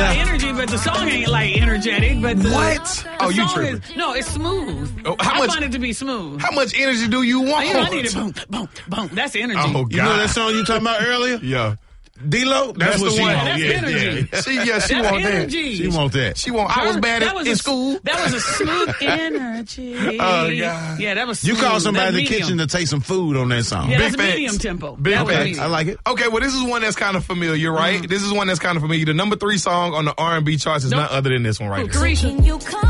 got energy, but the song ain't like energetic. But What? Oh, you song tripping. no, it's smooth. Oh, I find it to be smooth. How much energy do you want? I need it. Boom, boom, boom. That's energy. Oh, God. You know that song you talking about earlier? Yeah. D-Lo? That's what the she one. want. That's energy. She That's want energy. She want that. She want. I was bad in school. That was a smooth energy. Oh, God. Yeah, that was You smooth. call somebody in the That's kitchen medium. to take some food on that song. Yeah, Big that's facts. medium tempo. Big That was facts. medium. I like it. Okay, well, this is one that's kind of familiar, right? This is one that's kind of familiar. The number 3 song on the R&B charts is none other than this one right here. Carisha. Can you come